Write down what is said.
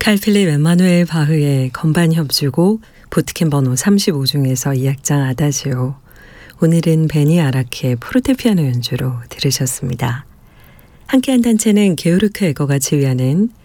칼 필립 엠마누엘 바흐의 건반 협주곡 보트캠 번호 35 중에서 2악장 아다지오, 오늘은 베니 아라키의 포르테피아노 연주로 들으셨습니다. 함께한 단체는 게오르크 에거가 지휘하는